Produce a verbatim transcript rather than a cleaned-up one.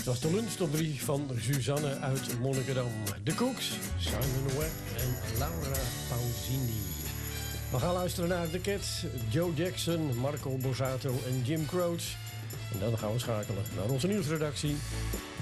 was de lunch top drie van Suzanne uit Monnikendam. De Cooks, Simon Webb en Laura Pausini. We gaan luisteren naar The Cats, Joe Jackson, Marco Borsato en Jim Croce. En dan gaan we schakelen naar onze nieuwsredactie.